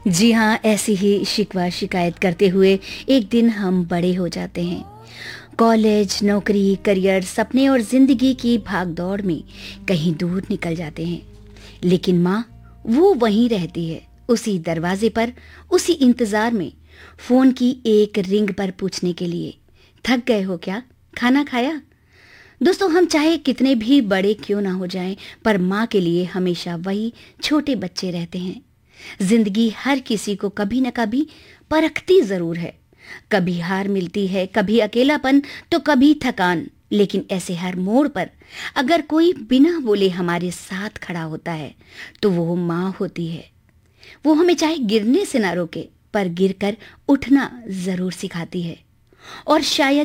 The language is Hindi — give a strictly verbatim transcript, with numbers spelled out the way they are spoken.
जी हाँ, ऐसी ही शिकवा शिकायत करते हुए एक दिन हम बड़े हो जाते हैं। कॉलेज, नौकरी, करियर, सपने और जिंदगी की भागदौड़ में कहीं दूर निकल जाते हैं। लेकिन माँ, वो वहीं रहती है, उसी दरवाजे पर, उसी इंतजार में, फोन की एक रिंग पर पूछने के लिए, थक गए हो क्या? खाना खाया? दोस्तों, हम चाहे कितने भी बड़े क्यों ना हो जाएं, पर माँ के लिए हमेशा वही छोटे बच्चे रहते हैं। जिंदगी हर किसी को कभी न कभी परखती जरूर है। कभी हार मिलती है, कभी अकेलापन, तो कभी थकान। लेकिन ऐसे हर मोड़ पर अगर कोई बिना बोले हमारे साथ खड़ा होता है, तो वो माँ होती है। वो हमें चाहे गिरने से ना रोके, पर गिरकर उठना जरूर सिखाती है। और शायद